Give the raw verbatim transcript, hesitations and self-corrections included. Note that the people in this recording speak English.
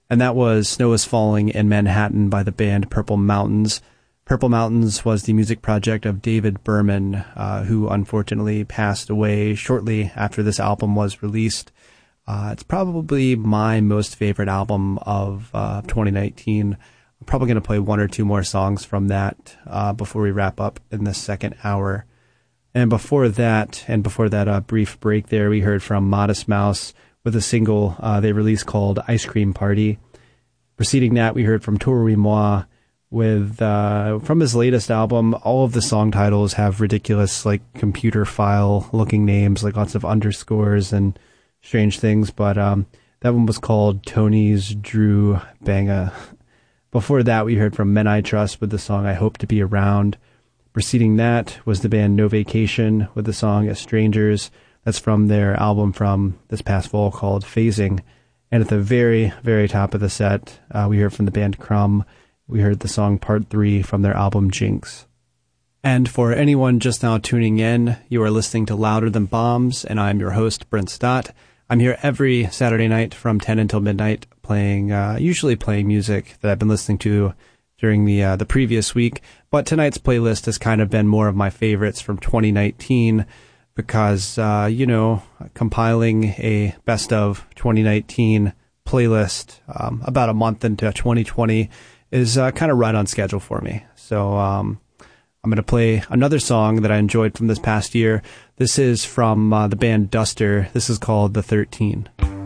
And that was Snow is Falling in Manhattan by the band Purple Mountains. Purple Mountains was the music project of David Berman, uh, who unfortunately passed away shortly after this album was released. Uh, it's probably my most favorite album of uh, twenty nineteen. I'm probably going to play one or two more songs from that uh, before we wrap up in the second hour. And before that, and before that uh, brief break there, we heard from Modest Mouse with a single uh, they released called Ice Cream Party. Preceding that, we heard from Tour Moi with, uh, from his latest album. All of the song titles have ridiculous, like, computer file-looking names, like lots of underscores and strange things, but um, that one was called Tony's Drew Banga. Before that, we heard from Men I Trust with the song I Hope to Be Around. Preceding that was the band No Vacation with the song Strangers. That's from their album from this past fall called Phasing. And at the very, very top of the set, uh, we heard from the band Crumb. We heard the song Part three from their album Jinx. And for anyone just now tuning in, you are listening to Louder Than Bombs, and I'm your host, Brent Stott. I'm here every Saturday night from ten until midnight, playing, uh, usually playing music that I've been listening to during the uh, the previous week. But tonight's playlist has kind of been more of my favorites from twenty nineteen because, uh, you know, compiling a best of twenty nineteen playlist um, about a month into twenty twenty is uh, kind of right on schedule for me. So um, I'm going to play another song that I enjoyed from this past year. This is from uh, the band Duster. This is called The thirteen.